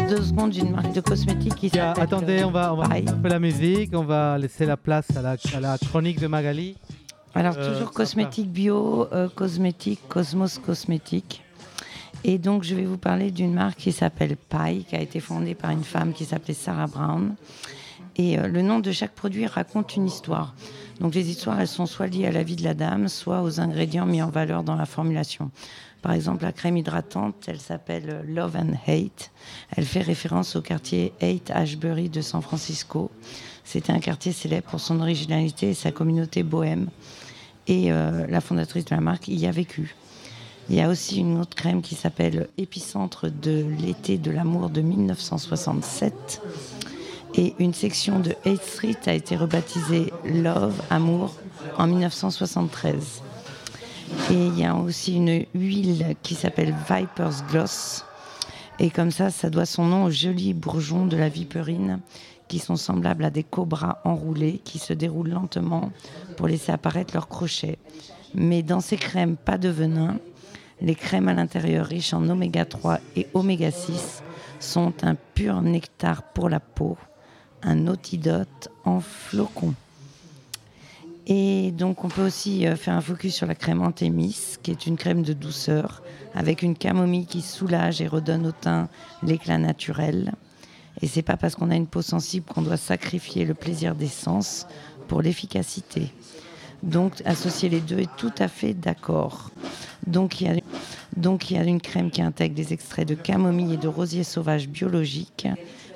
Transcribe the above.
juste 2 secondes d'une marque de cosmétiques qui s'appelle... Attendez, on va Paille. couper la musique, on va laisser la place à la chronique de Magali. Alors, toujours cosmétique bio, cosmétique, Cosmos Cosmétique. Et donc, je vais vous parler d'une marque qui s'appelle Paille, qui a été fondée par une femme qui s'appelait Sarah Brown. Et le nom de chaque produit raconte une histoire. Donc, les histoires, elles sont soit liées à la vie de la dame, soit aux ingrédients mis en valeur dans la formulation. Par exemple, la crème hydratante, elle s'appelle Love and Hate. Elle fait référence au quartier Haight Ashbury de San Francisco. C'était un quartier célèbre pour son originalité et sa communauté bohème. Et la fondatrice de la marque y a vécu. Il y a aussi une autre crème qui s'appelle Épicentre de l'été de l'amour de 1967. Et une section de Haight Street a été rebaptisée Love, Amour en 1973. Et il y a aussi une huile qui s'appelle Viper's Gloss. Et comme ça doit son nom aux jolis bourgeons de la viperine qui sont semblables à des cobras enroulés qui se déroulent lentement pour laisser apparaître leurs crochets. Mais dans ces crèmes, pas de venin. Les crèmes à l'intérieur riches en oméga 3 et oméga 6 sont un pur nectar pour la peau, un antidote en flocons. Et donc on peut aussi faire un focus sur la crème Antémis, qui est une crème de douceur, avec une camomille qui soulage et redonne au teint l'éclat naturel. Et c'est pas parce qu'on a une peau sensible qu'on doit sacrifier le plaisir des sens pour l'efficacité. Donc associer les deux est tout à fait d'accord. Donc il y a une crème qui intègre des extraits de camomille et de rosier sauvage biologique,